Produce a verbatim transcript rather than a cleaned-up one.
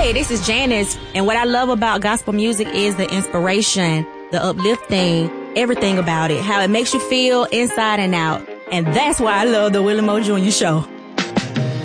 Hey, this is Janice, and what I love about gospel music is the inspiration, the uplifting, everything about it, how it makes you feel inside and out. And that's why I love the Willie Moore Junior Show.